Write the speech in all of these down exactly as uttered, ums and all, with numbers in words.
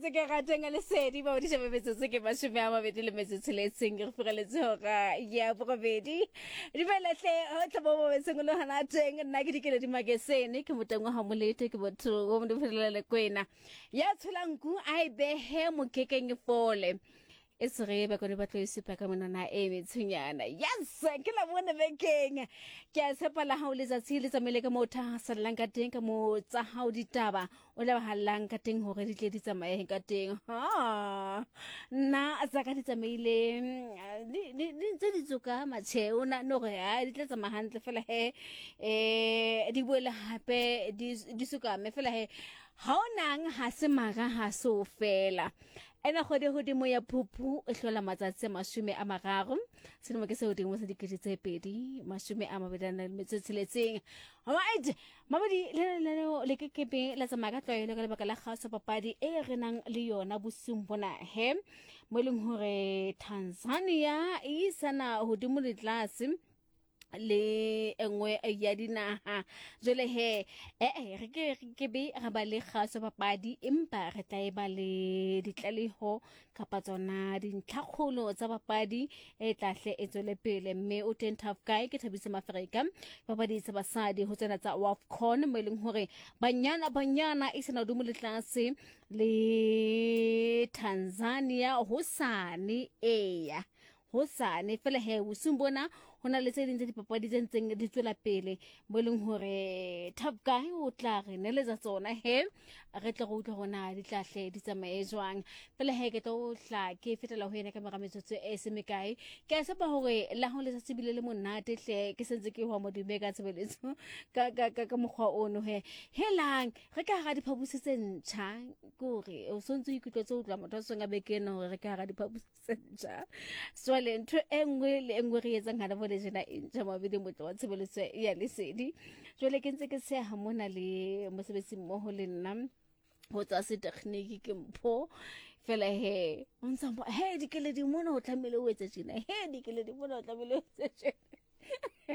tse ke ratang le sedi ba di shebe metsotso ke ba shebe ama bedi le metsotso le seng re fugele tsoga ya bobedi di belahle ho tlobo bo seng lo hana teng nna ke dikele di magesene ke motengwa ha molete ke botho go mo di felele kwena ya tshulanku ai behe mo kekeng fole Esre ba kone ba tlo isipa ka monana e metsunyana yes ke la bona bekeng ke a sepala ha o le tsatsi le tsamele ka motha sallang ka teng ka mo tsa ha o ditaba o le ba hallang ka teng hore di tle di tsamaye ka teng ha na tsa ka di tsamaile di di tse di tsoka matsheo na no re ha di tla tsamaya hantle fela he eh di boela hape di di suka me fela he ha onang ha se maga ha so fela ena khode hodimo ya phuphu e hlola matsatsi mashome a mararo seno ke se hodimo sa dikete tse pedi mashome a mabedana le metsetseletseng right mabedi le le le ke kepe la tsamaga tloile ka lebaka la kgaso papadi e re nang le yona bosung bona he mo leng hore Tanzania e sana hodimo le tlase le engwe ya dinaha jole he eh re ke ke be ga ba le kgaso papadi empa re tla e ba le ditlaleho kapa tsona dintlhakgolo tsa papadi e tlahle e tswele pele mme o ten tough guy ke Thabisa Mafarika papadi tsa basadi ho tsena tsa WAFCON mo leng hore banyana banyana e sena dumo le tlase le Tanzania ho sane eya ho sane fela he o sumbona hona le tse ding tse dipapadi tse ntseng di tswela pele mo leng hore Top Guy o tla re neletsa tsona he re tle go utlwa gona di tlahle di tsamaye jwang fela he ke tlo hla ke fetela ho yena ka marametsotso e semekai ke a sepa hore la ho le tsebile le monate hle ke sentse ke ho mo di mega tsebeletso ka ka ka mokgwa ono he helang re ka ga diphabusi tse ntsha gore o sontse ikutlwetse o tla motho so nga bekena hore re ka ga diphabusi tse ntsha so le ntho engwe le engwe re etsang hana le jena intja mabedi motho wa tshebeletso ya lesedi jwale ke ntse ke se ha mona le mosebetsi mmoho le nna ho tsa se tekniki ke mpho fela he o ntsa mbo he dikele di mona o tlamele o etse jena he dikele di mona o tlamele o etse jena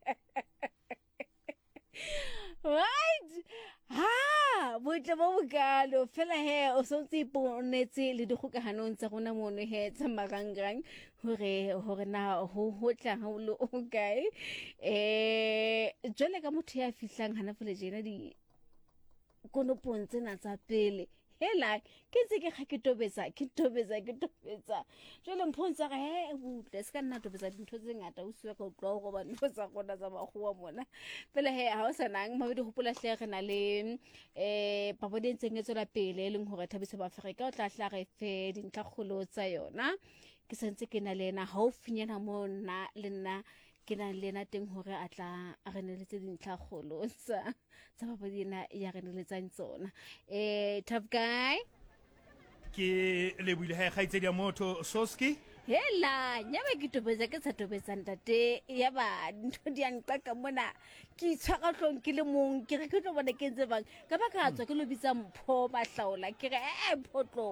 right ha botla bo bokalo fela he o sontse iponetse le dikgokahanong tsa rona mono he tsa marangrang hore hore na ho hotla ha o lo okay eh jole ka motho ya fihlang hana fole jena di konopong tsena tsa pele hela ke tse ke ga ke tobetsa ke tobetsa ke tobetsa jole mphontsha ga he butle se ka nna tobetsa dintho tse ngata o suwa ka tlo go ba ntho tsa gona tsa magwa mona pele he ha o sanang mabedi hopola hle re na le eh papadi ntseng etsola pele leng hore Thabisa Mafarika o tla hla re fe dintlhakgolo tsa yona ke sentse ke na lena haufinyana mona le nna ke na lena teng hore a tla a re neletse dintlhakgolo tsa tsa papadi na ya re neletsang tsona eh Tough Guy ke le buile ha gaitse dia motho Soski hela nyabe ke tobetsa ke sa tobetsa ntate ya ba ntho di anqaka mona ke itshwara tlong ke le mong ke re ke tlo bona ke ntse bang ka ba ka tswa ke lo bitsa mpho mahlaola ke re eh photlo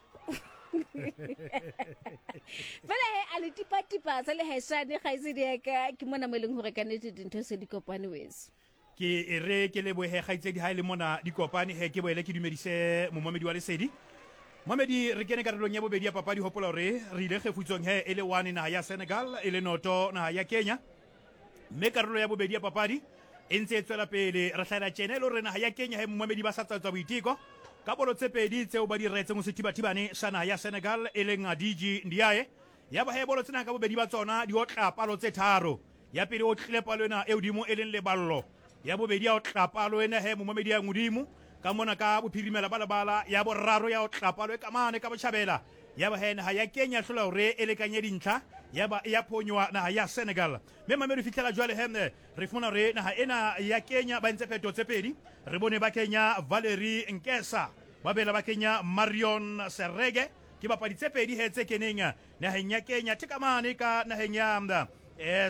fela he a le tipa tipa sa le haisane ga ise di ka ke mona mo leng hore ka nete dintho se di kopane wes ke ere ke le bohe gaitse di ha ile mona di kopane he ke boele ke dumedise momamedi wa lesedi Mamedi re kene karolong ya bobedi ya papadi hopola re re ile gefutsong he ele one na ya Senegal ele noto na ya Kenya me karolo ya bobedi ya papadi e ntse e tswela pele re hlala tjena le rena ya Kenya he momamedi ba sa tsatswa boiteko ka bolo tse pedi tseo ba di retseng o sethibathibane sana ya Senegal ele ngadiji ndiaye ya ba he bolo tsena ka bobedi ba tsona di o tla palo tse tharo ya pele o tlile palo ena e udimo eleng le ballo ya bobedi ya o tla palo ena he momamedi ya ngudimo ka mona ka bophirimela balabala ya boraro ya o tlapalo e kamane ka botjhabela ya ba hena ha ya Kenya hlola hore ele kanye dintlha ya ba ya phonywa na ya Senegal me mamedi fitlela jwale hemne re funa re na ena ya Kenya ba ntse pheto tse pedi re bone ba Kenya Valerie Nkesa ba bela ba Kenya Marion Serege ke ba padi tse pedi he tse keneng na ya Kenya tikamane ka na henya